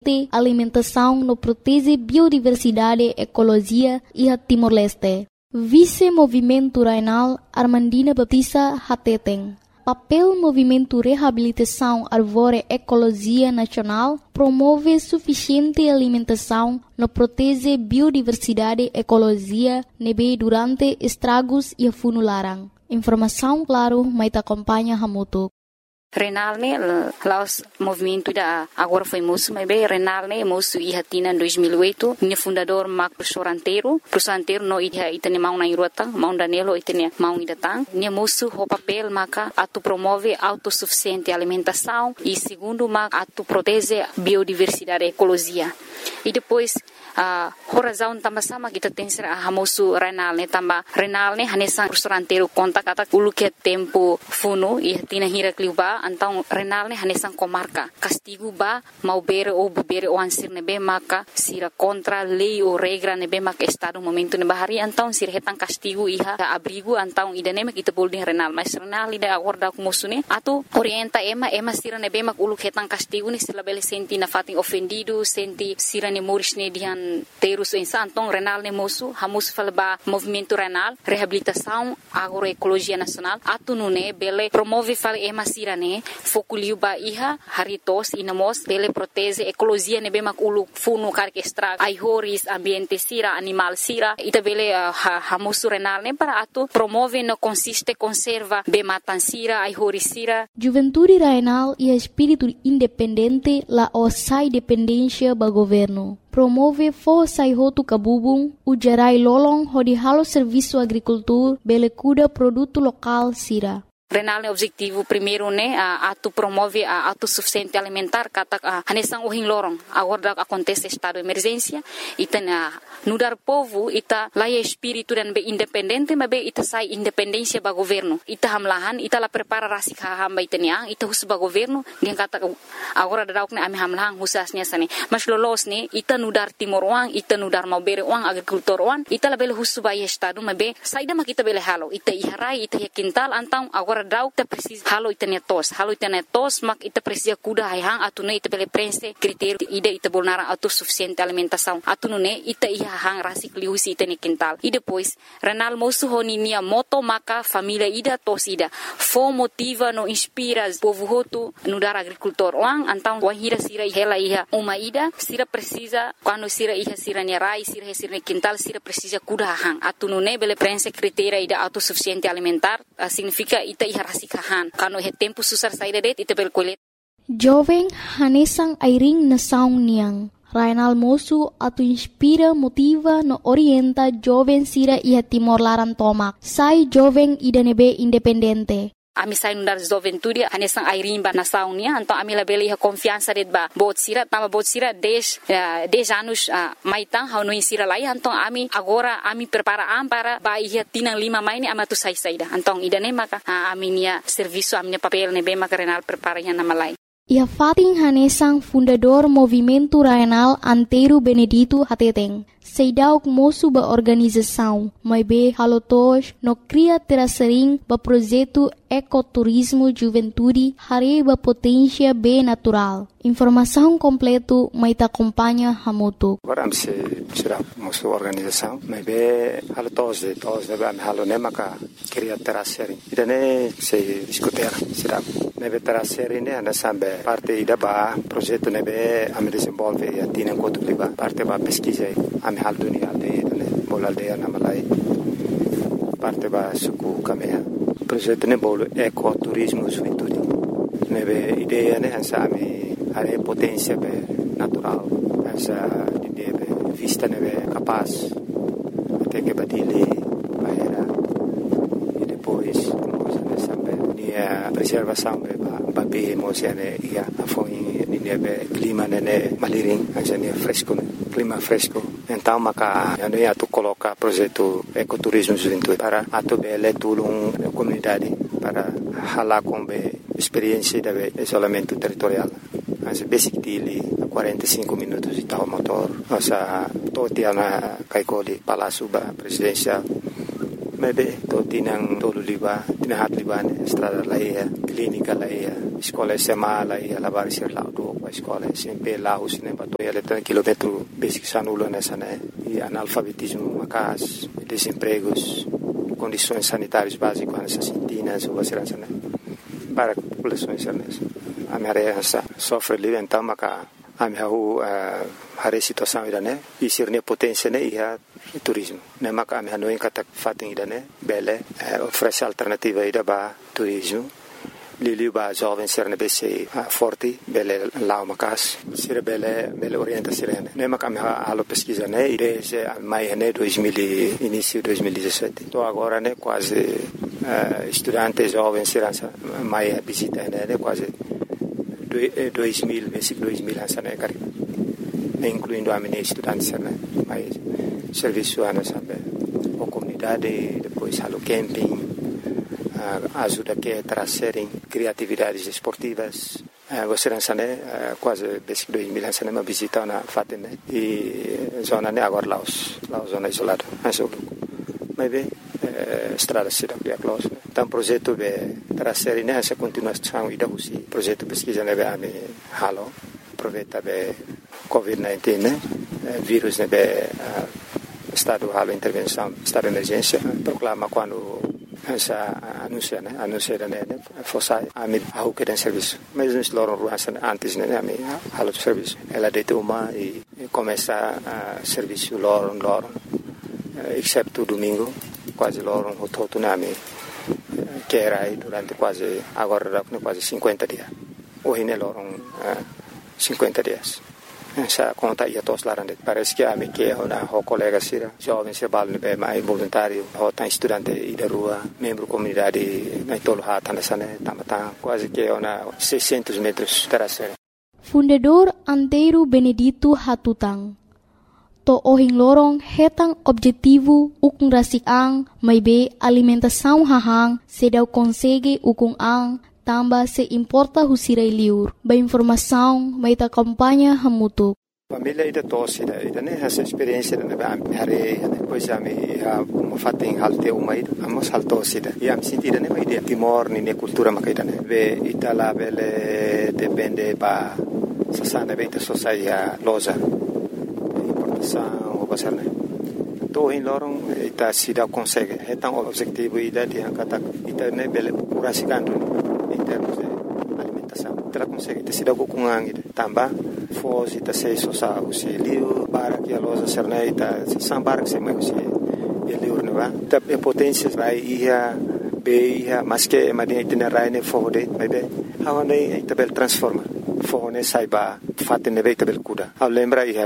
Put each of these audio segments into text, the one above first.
suficiente alimentação no protege biodiversidade e ecologia e a Timor-Leste. Vice-Movimento Rainal Armandina Baptista Hateteng. Papel Movimento Reabilitação Árvore Ecologia Nacional promove suficiente alimentação no protege biodiversidade e ecologia nebe durante estragos e funularan. Informação claro, mas acompanha Hamutuk. Renal ne laos movimento da agora foi moço, mas bem Renal ne moço e hatina em 2008, ne fundador Mark Prosoranteiro no idea itane mau na irota, mau danelo itane mau idatang, ne moço o papel maka atu promove autossuficiente alimentação e segundo maka atu protege biodiversidade e ecologia. E depois a razão também sama kita tem ser a moço Renal ne hanesang Prosoranteiro conta kata ulu que tempo funo e hatina hira kliuba então Renal ne hanesang comarca castigo ba mau bere ou bubere ou ansir nebe maka sira contra lei ou regra nebe maka estado momento ne bahari então sira hetang castigo iha abrigo então idane mak kita bolding Renal mas Renal ida acorda com moço ne atu orienta ema sira nebe mak ulu hetang castigo ne sila bele senti na fating ofendido senti sira ne moris ne dihan terus então Renal ne moço hamus falba movimento Renal reabilitação agroecologia nacional atu nune bele promove fale ema sira ne fokuliu ba iha haritos inamos bele protege ecologia nebe mak ulu funu karke estraga ai horis ambiente sira animal sira ita bele hamusu Renal ne para atu promove no consiste conserva be matan sira ai horis sira. Juventude Rainal e espírito independente la osai dependência ba governo. Promove força e roto cabubung, ujarai lolong hodi halo serviço agricultor, bele cuida produto local sira. Renal ne objetivo primeiro ne atu promove a autossuficiente alimentar kata hanesang uhing lorong agora acontece estado de emergência ita nudar povo ita laia espírito dan be independente mas be ita sai independência ba governo ita hamlahan ita la prepara rasik hamba itania ita hus ba governo dia kata agora dauk ne ami hamlahan husasnya sane mas lolos ne ita nudar timor uang ita nudar mau bere uang agrikultor uang ita la bele hus ba estado mas be saida mak ita bele halo ita iharai ita quintal antang agora dauk ta precisa halo itania tos mak ita precisa kuda hayang atune ita bele prense critério ida ita bolnara autossuficiente alimentação atune ita iha hang rasik liusi itani quintal e depois Renal moço honinia moto maka família ida tos ida fo motiva no inspira povo hotu no dar agricultor wang antang wahira sira hela iha uma ida sira precisa quando sira iha sira nerai sira quintal sira precisa kuda hang atune bele prense critério ida autossuficiente alimentar significa ita iha rasik hang quando he tempo susar saída det ita bel colet jovem hanesang airing na saung niang Rainal moço atu inspira, motiva, no orienta jovem sira iha Timor Laran tomak. Sai jovem ida nebe independente. Ami sai nundar juventude hanesang airimba na saunia então ami labele iha confiança det ba bot sira 10 anos maitang hau no insira lai então ami agora ami prepara para ba iha tinang 5 mai ni amatu sai saida então ida ne maka ami nia serviço ami papel ne be maka Renal prepara iha na malai. Ia fating hanesang fundador Movimento Rainal Antero Benedito Hateteng. Seidauk moço ba organização, mas be halotos no cria terasering ba projeto ecoturismo juventude hare ba potência be natural. Informação completo mai ta acompanha Hamutuk. Agora se será moço organização, mas be halotos de ba halo nemaka cria terasering. Idane se discutir será nebe terasering ne ana sambe parte ida ba projeto nebe am desenvolve e atina enquanto liba parte ba pesquisa am hal dunia aldeia bola aldeia na Malai parte ba suku kamea projeto ne bolo ecoturismo juventude nebe ideia ne hansa ami hare potência be natural hansa ideia be vista nebe capaz até que batile bahera e depois sambe nia preservação be ba be mosiane ia afoi nebe clima ne maliring hansa ne fresco clima fresco então maka ano ia tu coloca projeto ecoturismo juventude para atobele tulung comunidade para hala com experiência de isolamento territorial mas basic dili 45 minutos de tal motor nossa totiana caicoli palácio ba presidencial Maybe to tinang tolo liba, tinahat liba ne estrada laia, klinika laia, escola SMA laia, lavar ser lá do escola SMP lá os ne bato ia letra quilômetro basic sanulo nessa né e analfabetismo macas, desempregos, condições sanitárias básicas nessas sintinas ou segurança né para populações nessa. A minha sofre ali então maca a minha a situação ida né e ser ne potência né ia turismo né maca a minha não encata fatem ida né bele oferece alternativa ida ba turismo Lili ba jovem ser ne bese forte bele lá macas ser bele orienta ser né maca a minha alo pesquisa né desde maio né 2000 início 2017 então agora né quase estudantes jovens ser maio visita né quase 2000 essa né cara incluindo a minha estudantes né mas serviço ana sabe a comunidade depois halo camping ajuda que trazerem criatividades esportivas você não né quase desde 2000 essa né uma visita na fatem né e zona né agora lá zona isolada mas bem estrada se dá close então projeto de trazer nessa continuação e da usi projeto pesquisa né a me halo aproveita be COVID-19 né vírus né be estado halo intervenção estado de emergência proclama quando essa anuncia né fosse a me ao que tem serviço mas nos loram ruas antes né a me halo serviço ela deita uma e começa a serviço loram exceto domingo quase loram o nome que era aí durante quase agora quase 50 dias hoje ne loram 50 dias essa conta ia todos lá parece que a me que uma colega sira jovem se balne be mais voluntário tá estudante e da rua membro comunidade na tolo hata nessa né tamata quase que uma 600 metros terasera Fundador Antero Benedito Hatutang to ohing lorong hetang objetivo ukung rasik ang may be alimentação hahang sedaw konsege ukung ang tamba se importa husiray liur ba informação may ta kampanya hamutuk família ida tosse ida né essa experiência né are depois a me fatem halte uma ida amos haltosse ida e am sentida né ida timor ni cultura makaida né ve itala bele depende ba sasana beta sociedade loja o pasarne to in lorong ita sida consegue etang objetivo ida di angkata ita ne bele curasikandu in termos de alimentação ita consegue ita sida kukungang ida tamba foz ita sei sosa usi liu para que a loja serne ita sambar que se mai usi liu ne va ita potência rai ia be ia mas que madia ita rai ne fode bebe hawane ita bel transforma fone saiba fatte ne veita bel kuda a lembra ia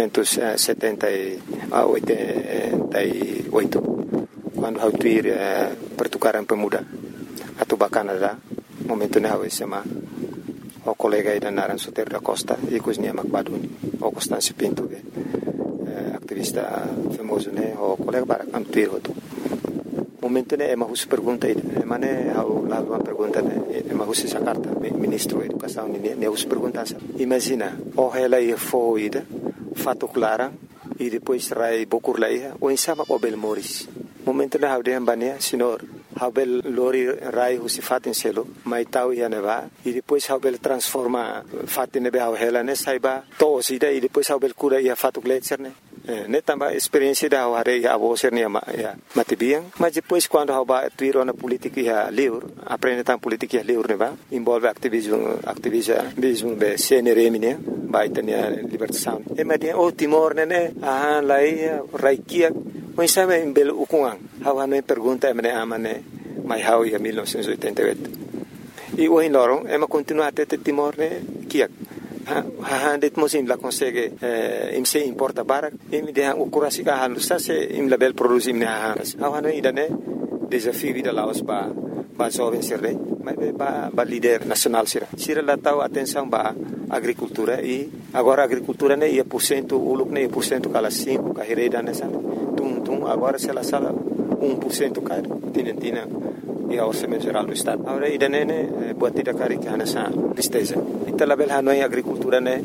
1978 quando hau tuir pertukaran pemuda atau Canada momento ne hau sema o colega ida naran Soter da Costa e cosnia Macbaduni o Constâncio Pinto activista famoso ne o colega para tuir hotu momento ne ema hus pergunta ida mane hau lá uma pergunta ne ema hus essa carta ministro da educação ne hus pergunta imagina o ela ia foi ida fato clara e depois rai bokur lá ia o insama o bel moris momento ne hau de ambania senhor hau bel lori rai hus fatin selo mai tau ia neva e depois hau bel transforma fatin ne hau ela ne saiba to sida e depois hau bel cura ia fato gletser ne tambah experiência da hari a você ne matibiang mas depois quando haba tuiro na política ia liur aprende tam política liur ne ba envolve ativismo be CNRM ne ba itania libertação e madia o Timor ne lai raikia mas sabe em belo ukungang hawa ne pergunta me amane mai hau ia 1988 e o hinlorong ema continua até Timor ne kiak det musim la consegue imse importa barak im de o curasi ka halu sa se im label produce im ne hawana idane desafio vida laos ba jovem sirre ba líder nacional sira la tau atenção ba agricultura e agora agricultura ne ia porcento uluk ne porcento kala 5 ka hereda nessa tum agora se la sala 1% cada tinentina e a orçamento geral do estado agora idane ne buat tidak kari ka nessa tristeza ita label hanoi agricultura ne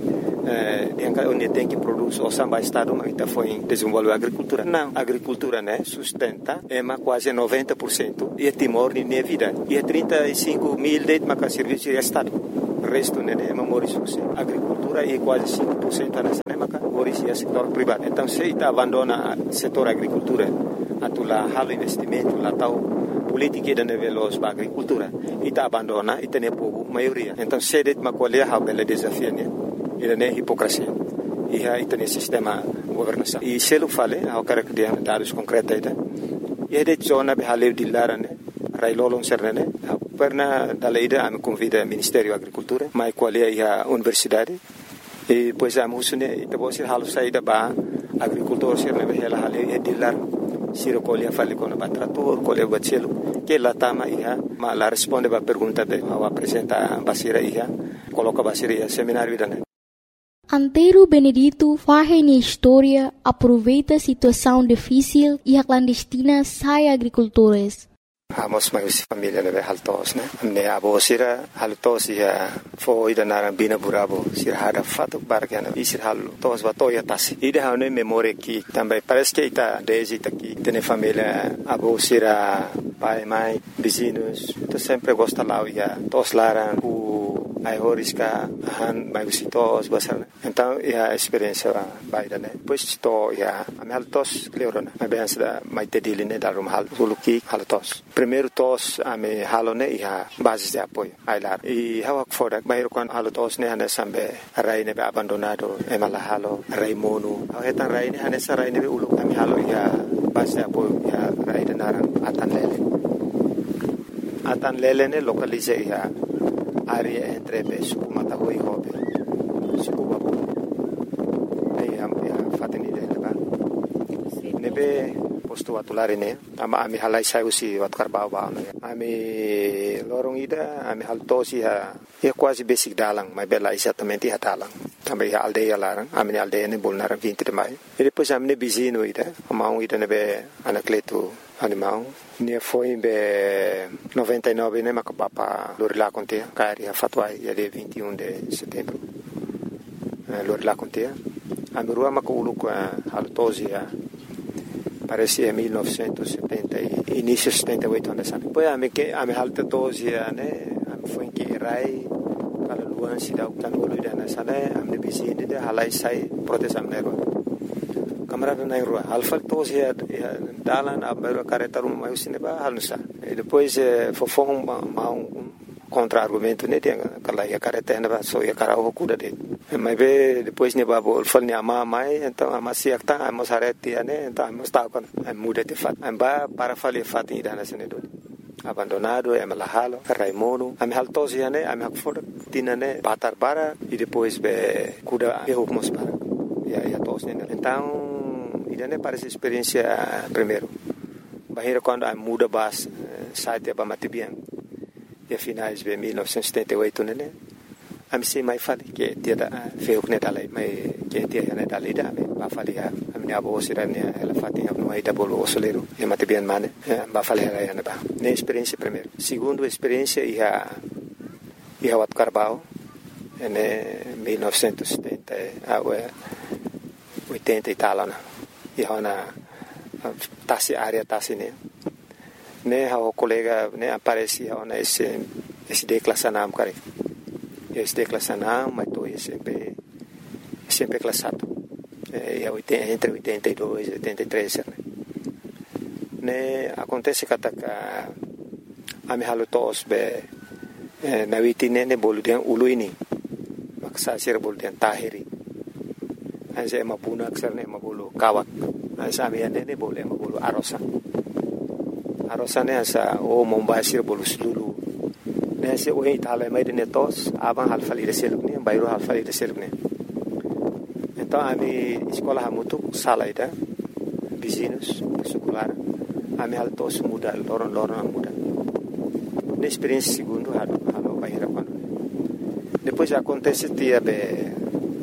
onde tem que produzir o samba estado, mas está foi desenvolver a agricultura. Não, a agricultura, né, sustenta quase 90% e Timor nem é vida. E 35 mil de serviço de estado. O resto né, é memórios. A agricultura é quase 5% nessa é setor privado. Então, se está abandona o setor agricultura, atula halo investimento, lá tal política de nível da agricultura, e está abandona e tem povo maioria. Então, se det macolher a bela desafio né, ele é hipocrisia. E aí tem sistema governação. E se ele fala, eu quero que dê dados concretos aí. E de zona be haleu de lara né, railolon serne, perna da lei da me convida Ministério da Agricultura, mas qual é a universidade? E depois a musune e depois se halu saída ba agricultor serne be ela haleu e de lar se recolhe a fale com o trator, colhe o bacelo, que lá tama ia, mas lá responde a pergunta be, ao apresenta basira ia, coloca basira ia seminário da né. Antero Benedito faz na história, aproveita a situação difícil e a clandestina sai agricultores. Amos mais família né haltos né ne abo sira haltos ia foi da narambina burabo sira hada fato bargana isir haltos batoya tas ide haune memória que também parece que está desde aqui tem família abo sira pai mãe vizinhos tu sempre gosta lá ia tos laran ai horiska han mai visitos basar então a experiência baida né depois to ia a haltos leorona a benção da mai tedile da rumhal suluki haltos primeiro tos a me halone ia base de apoio ai lá e hawak foda bairo kan haltos ne hane sambe rai ne abandonado e mala halo rai mono hetan rai ne hane sa rai ne ulu ami halo ia base de apoio ia rai de naran atan lele ne localize ia área entre suku Matahui e Hobe, suku Babu. Aí a fateni dele lá. Nebe posto atulari ne, ami halai sai usi wat karbau ba no. Ami lorong ida, ami haltosi ha, quase basic dalang, mas bela exatamente ha dalang. Também a aldeia lá, ami aldeia ne bolnar 20 de maio. E depois ami ne bizino ida, amau ida nebe anacleto animal. Ne foi em 99 né macapapa Lorila Contea cari a fatuai dia 21 de setembro Lorila Contea a mirua maculu com a haltosia parecia 1970 início 78 anos depois a me haltosia né a foi que rai para luan se dá o tanolo da nessa né a me bizine de halai sai proteção nero camarada na rua alfa todos ia dalan a mero careta rumah usine ba halusa e depois fofong contra argumento né tem aquela ia careta na só ia cara o cuda de mas depois ne babo fal ne ama mai então ama siak ta amos arete né então amos ta con muda de fat amba para fale fat ida na sene do abandonado é malahalo raimono am haltos ia né am hakfor tina né batar bara e depois be cuda e hukmos para ia tos né então idane parece experiência primeiro bahira quando a muda bas site ba matibian e finais de 1978 né a me sei mai fali que dia da feu né dalai mai que dia né dalai da ba fali a minha avó sirane ela fatinha no aí da bolo soleiro e matibian mane ba fali ela né ba ne experiência primeiro segundo experiência ia wat Carbau né 1970 a 80 e tal né e hona tasi área tasi ne o colega ne aparece hona esse declassanam kare esse declassanam mas tô sempre classado e entre 82 e 83 ne acontece que a me halo tos be na witine ne boludian uluini maksa sir boludian tahiri anse mapuna aksarne mabulu kawak ansa miane ne boleh mabulu arosa ne asa o mombasir bolu sululu ne se o itala mai de netos abang halfali de selukne bayro halfali de selukne então ami escola hamutu salaida vizinhos secular ami altos muda loron muda ne experiência segundo halo bayra quando depois acontece dia be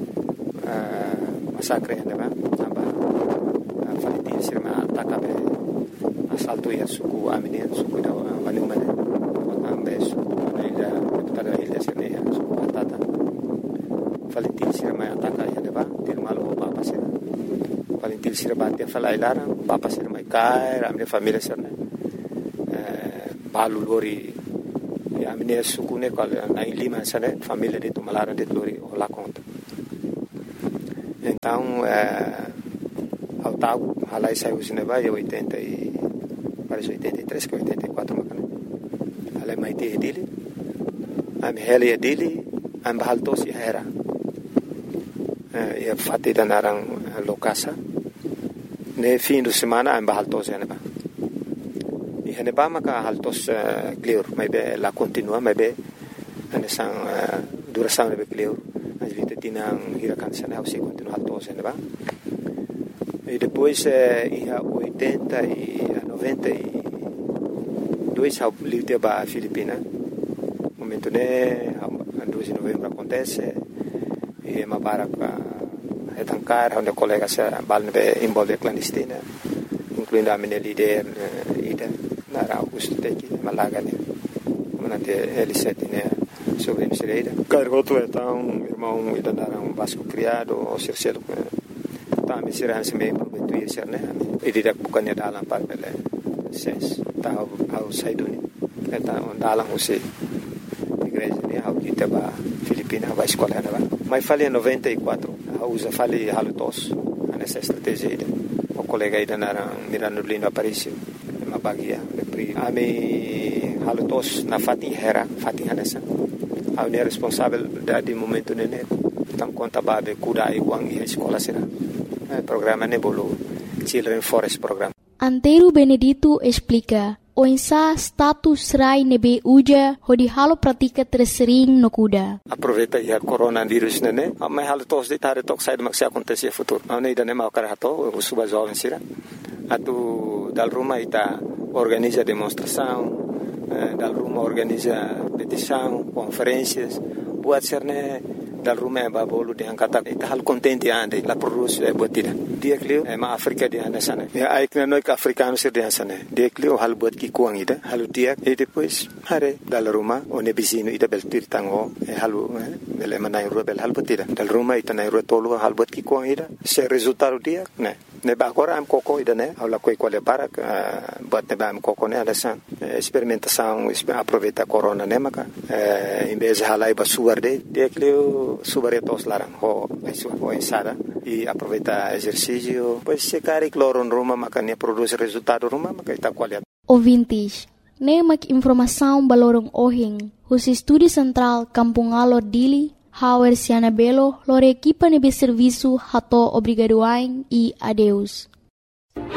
masakre né aba falitin sirma atakabe asalto ya suku amine suku da wani mane ambe suku ida tada ilha sirne suku atata falitin sirma ataka idil sira bate fala ilara papa sira mai kai a minha família sira né balu lori a minha suku né qual na Lima sira família de Tumalara de lori o la conta então ao tago halai saiu cinema e 80 e parece 83 que 84 macana halai mai te dele am hele dele am bahalto si era e fatti da narang lokasa ne fim de semana am bahalto si aneba e aneba maka haltos clear mai be la continua mai be anesang duração be clear as vita tinang hirakan sana se continua halto si aneba e depois ia 80 e 92 ao livre ba Filipina momento né 2 de novembro acontece e uma barca etancar onde colegas balne envolve clandestina incluindo a minha líder ida na Augusto Teki Malaga né manante L7 né sobre a Misereira cargoto então irmão ida na Vasco criado o Circelo tá me será se meio prometo ir né e direto bukannya dalam par bele ses tá ao saiduni então dalam você igreja né ao que tava Filipina vai escola né mas falei em 94 usa falei halutos nessa estratégia o colega ainda na Mirano Lino Aparício uma bagia a me halutos na Fatihera nessa a unidade responsável de momento né então conta babe cuidar e uang e escola será programa nebolo Children Forest Program. Antero Benedito explica o insa status rai nebe uja hodi halo pratika tersering no kuda. Aproveita ya coronavírus né? Mas halo tos de tare tok sai de acontecer futuro. Não nem dane mau karato o suba jovem sira. Atu dal Roma ita organiza demonstração, dal Roma organiza petição, conferências, buat serne dal Roma ba bolu de angkata ita hal contente ande la produce botida. Dia klio ma Afrika de anda sana. Ya aikna no ka africano sir de sana. Dia klio hal bot ki kuang ida halu dia e depois hare dal Roma o ne bisino ida bel tirtango halu bel manai rubel hal botida. Dal Roma ita na tolo hal bot ki kuang ida. Se resultado dia ne ba agora am coco ida ne ala coi quale para bot ne ba am coco ne ala san experimentação aproveita corona ne maka em vez de halai ba suarde dia klio subaretos larang ho ensada e aproveita exercício pois se cari cloro no Roma maka ne produz resultado Roma maka ita qualidade ouvintes ne mak informação balorong ohing os estúdio central Kampung Alor Dili Hauer Siana Belo lore equipa nebe serviço hato obrigadoain e adeus